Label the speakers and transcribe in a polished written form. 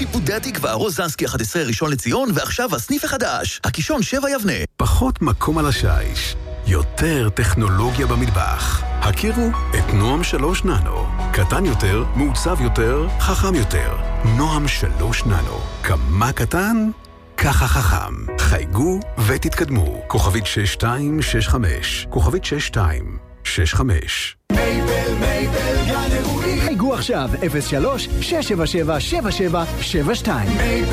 Speaker 1: שיפודי התקווה, רוזנסקי 11 ראשון לציון, ועכשיו הסניף החדש, הקישון 7 יבנה.
Speaker 2: פחות מקום על השיש, יותר טכנולוגיה במטבח. הכירו את נועם 3 ננו. קטן יותר, מעוצב יותר, חכם יותר. נועם 3 ננו. כמה קטן? ככה חכם. חייגו ותתקדמו. כוכבית 6265. כוכבית 6265.
Speaker 3: מייבל, גן אירועים. חייגו עכשיו 03-677-7772.